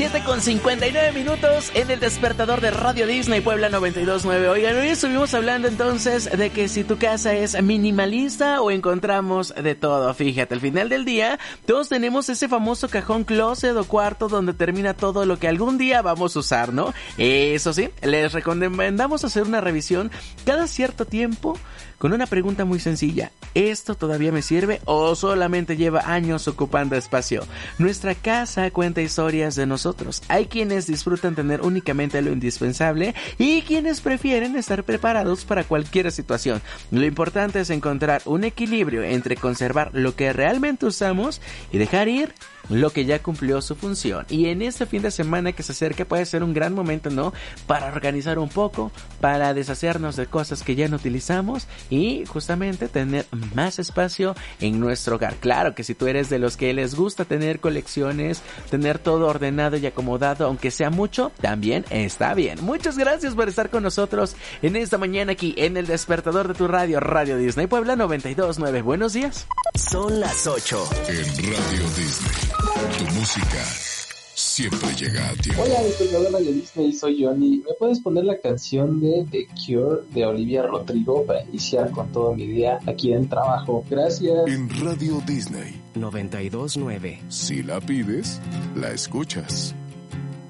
7:59 en el despertador de Radio Disney Puebla 92.9. Oigan, hoy estuvimos hablando entonces de que si tu casa es minimalista o encontramos de todo. Fíjate, al final del día, todos tenemos ese famoso cajón closet o cuarto donde termina todo lo que algún día vamos a usar, ¿no? Eso sí, les recomendamos hacer una revisión cada cierto tiempo con una pregunta muy sencilla. ¿Esto todavía me sirve o solamente lleva años ocupando espacio? Nuestra casa cuenta historias de nosotros. Hay quienes disfrutan tener únicamente lo indispensable y quienes prefieren estar preparados para cualquier situación. Lo importante es encontrar un equilibrio entre conservar lo que realmente usamos y dejar ir lo que ya cumplió su función. Y en este fin de semana que se acerca puede ser un gran momento, ¿no? Para organizar un poco, para deshacernos de cosas que ya no utilizamos y justamente tener más espacio en nuestro hogar. Claro que si tú eres de los que les gusta tener colecciones, tener todo ordenado y acomodado, aunque sea mucho, también está bien. Muchas gracias por estar con nosotros en esta mañana aquí en el despertador de tu radio, Radio Disney Puebla 92.9. Buenos días. Son las 8 en Radio Disney. Tu música siempre llega a tiempo. Hola, despertadora de Disney, soy Johnny. ¿Me puedes poner la canción de The Cure de Olivia Rodrigo para iniciar con todo mi día aquí en el trabajo? Gracias. En Radio Disney 92.9. Si la pides, la escuchas.